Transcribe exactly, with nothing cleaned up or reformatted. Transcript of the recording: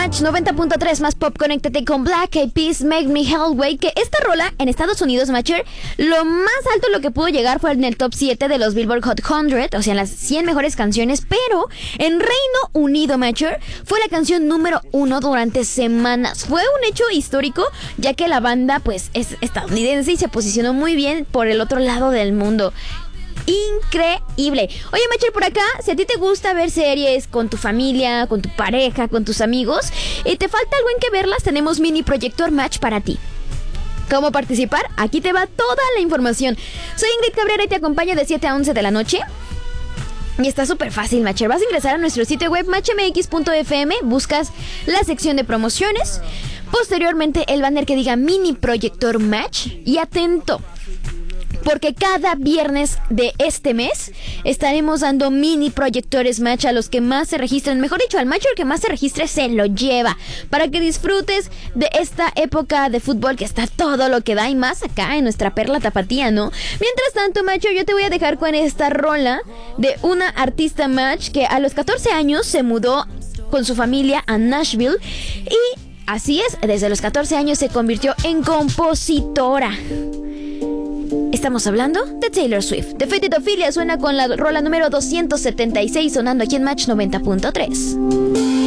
Match noventa punto tres más pop, conéctate con Black Eyed Peas, Make Me Hellway. Que esta rola en Estados Unidos, Matcher, lo más alto lo que pudo llegar fue en el top siete de los Billboard Hot cien, o sea, en las cien mejores canciones. Pero en Reino Unido, Matcher, fue la canción número uno durante semanas. Fue un hecho histórico, ya que la banda pues es estadounidense y se posicionó muy bien por el otro lado del mundo. Increíble. Oye, Matcher, por acá, si a ti te gusta ver series con tu familia, con tu pareja, con tus amigos, y te falta algo en que verlas, tenemos Mini Proyector Match para ti. ¿Cómo participar? Aquí te va toda la información. Soy Ingrid Cabrera y te acompaño de siete a once de la noche. Y está súper fácil, Matcher. Vas a ingresar a nuestro sitio web match m x punto f m, buscas la sección de promociones, posteriormente el banner que diga Mini Proyector Match, y atento, porque cada viernes de este mes estaremos dando mini proyectores match a los que más se registren. Mejor dicho, al Matcher que más se registre se lo lleva, para que disfrutes de esta época de fútbol que está todo lo que da, y más acá en nuestra perla tapatía, ¿no? Mientras tanto, Matcher, yo te voy a dejar con esta rola de una artista match que a los catorce años se mudó con su familia a Nashville, y así es, desde los catorce años se convirtió en compositora. Estamos hablando de Taylor Swift. The Fate Ophelia suena con la rola número doscientos setenta y seis, sonando aquí en Match noventa punto tres.